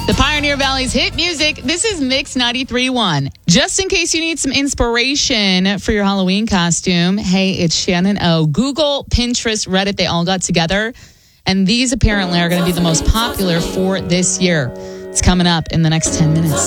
The Pioneer Valley's hit music. This is Mix 93.1. Just in case you need some inspiration for your Halloween costume, hey, it's Shannon O. Google, Pinterest, Reddit, they all got together. And these apparently are going to be the most popular for this year. It's coming up in the next 10 minutes.